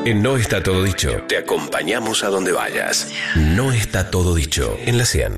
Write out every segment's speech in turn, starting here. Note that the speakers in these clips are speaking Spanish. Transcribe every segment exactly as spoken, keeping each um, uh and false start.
En No Está Todo Dicho, te acompañamos a donde vayas. No está todo dicho en la cien.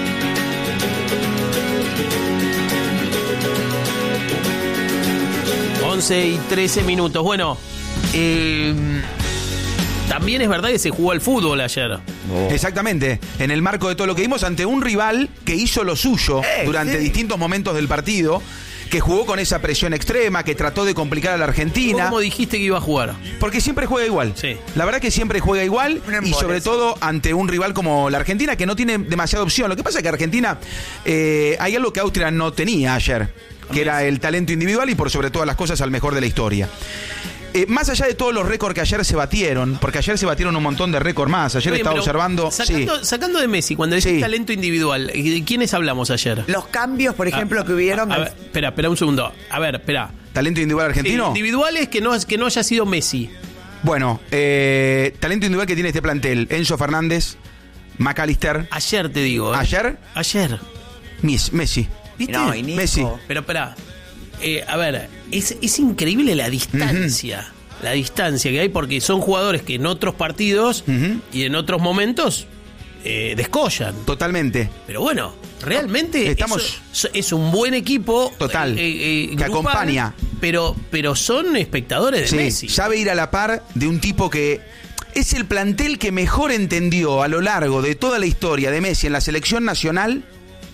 once y trece minutos. Bueno, eh, también es verdad que se jugó al fútbol ayer. Oh. Exactamente, en el marco de todo lo que vimos ante un rival que hizo lo suyo eh, durante sí. distintos momentos del partido, que jugó con esa presión extrema, que trató de complicar a la Argentina. ¿Cómo dijiste que iba a jugar? Porque siempre juega igual. Sí. La verdad que siempre juega igual y sobre todo ante un rival como la Argentina, que no tiene demasiada opción. Lo que pasa es que Argentina, eh, hay algo que Austria no tenía ayer, que era el talento individual y por sobre todas las cosas al mejor de la historia. Eh, más allá de todos los récords que ayer se batieron, porque ayer se batieron un montón de récords más. Ayer Bien, estaba observando. Sacando, sí. sacando de Messi, cuando decís sí. talento individual, ¿de quiénes hablamos ayer? Los cambios, por ejemplo, a, que hubieron. A, a ver, espera, espera un segundo. A ver, espera. ¿Talento individual argentino? Sí, individuales que no, que no haya sido Messi. Bueno, eh, talento individual que tiene este plantel: Enzo Fernández, McAllister. Ayer te digo. ¿eh? ¿Ayer? Ayer. Miss, Messi. ¿Viste? No, y Nico. Messi. Pero espera. Eh, a ver, es, es increíble la distancia. Uh-huh. La distancia que hay, porque son jugadores que en otros partidos uh-huh. y en otros momentos eh, descollan. Totalmente. Pero bueno, realmente Estamos... eso, es un buen equipo. Total. Eh, eh, que grupal, acompaña. Pero, pero son espectadores de sí, Messi. Sabe ir a la par de un tipo que es el plantel que mejor entendió a lo largo de toda la historia de Messi en la selección nacional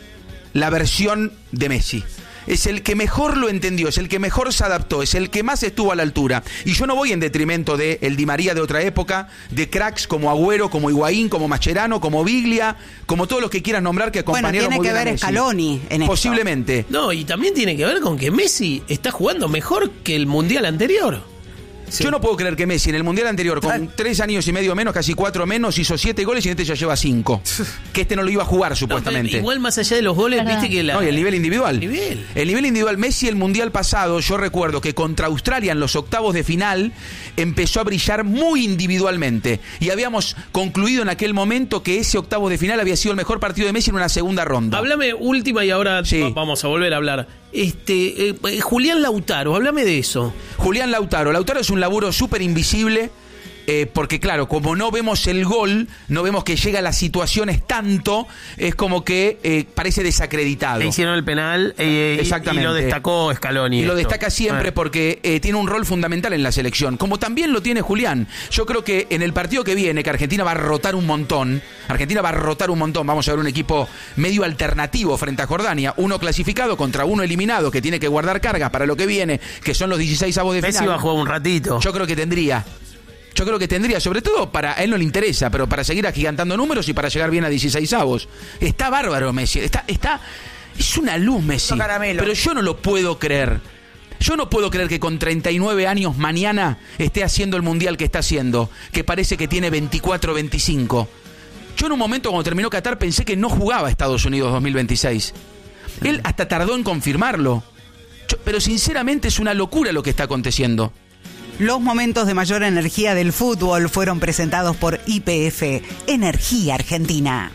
la versión de Messi. Es el que mejor lo entendió, es el que mejor se adaptó, es el que más estuvo a la altura. Y yo no voy en detrimento de el Di María de otra época, de cracks como Agüero, como Higuaín, como Mascherano, como Biglia, como todos los que quieras nombrar que acompañaron bueno, muy bien a tiene Messi. que ver Scaloni en esto. Posiblemente. No, y también tiene que ver con que Messi está jugando mejor que el Mundial anterior. Sí. Yo no puedo creer que Messi en el Mundial anterior, con ¿Ah? tres años y medio menos, casi cuatro menos, hizo siete goles y este ya lleva cinco. Que este no lo iba a jugar, supuestamente. No, igual más allá de los goles, Para. viste que la... No, y el nivel individual. El nivel. El nivel individual. Messi el Mundial pasado, yo recuerdo que contra Australia en los octavos de final empezó a brillar muy individualmente. Y habíamos concluido en aquel momento que ese octavo de final había sido el mejor partido de Messi en una segunda ronda. Háblame última y ahora sí. vamos a volver a hablar. Este, eh, Julián Lautaro, háblame de eso. Julián Lautaro. Lautaro es un laburo súper invisible. Eh, porque claro, como no vemos el gol, no vemos que llega a las situaciones tanto, es como que eh, parece desacreditado. Le hicieron el penal eh, Exactamente. y lo destacó Scaloni. Y esto. lo destaca siempre eh. porque eh, tiene un rol fundamental en la selección, como también lo tiene Julián. Yo creo que en el partido que viene, que Argentina va a rotar un montón, Argentina va a rotar un montón, vamos a ver un equipo medio alternativo frente a Jordania, uno clasificado contra uno eliminado que tiene que guardar cargas para lo que viene, que son los dieciséis avos de final. Messi va a jugar un ratito. Yo creo que tendría... Yo creo que tendría, sobre todo para a él no le interesa, pero para seguir agigantando números y para llegar bien a dieciséis avos. Está bárbaro Messi, está, está, es una luz Messi, pero yo no lo puedo creer. Yo no puedo creer que con treinta y nueve años mañana esté haciendo el mundial que está haciendo, que parece que tiene veinticuatro, veinticinco. Yo en un momento cuando terminó Qatar pensé que no jugaba Estados Unidos dos mil veintiséis. Él hasta tardó en confirmarlo. Yo, pero sinceramente es una locura lo que está aconteciendo. Los momentos de mayor energía del fútbol fueron presentados por Y P F, Energía Argentina.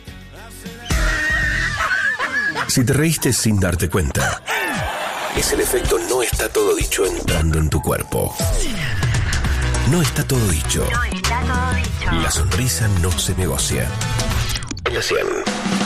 Si te reíste sin darte cuenta, es el efecto No Está Todo Dicho entrando en tu cuerpo. No está todo dicho. No está todo dicho. La sonrisa no se negocia. En la cien.